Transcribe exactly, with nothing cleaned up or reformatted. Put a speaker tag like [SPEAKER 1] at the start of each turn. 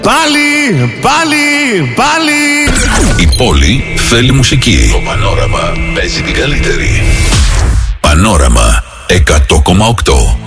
[SPEAKER 1] Πάλι, πάλι, πάλι.
[SPEAKER 2] Η πόλη θέλει μουσική. Το Πανόραμα παίζει την καλύτερη. Πανόραμα εκατό κόμμα οκτώ.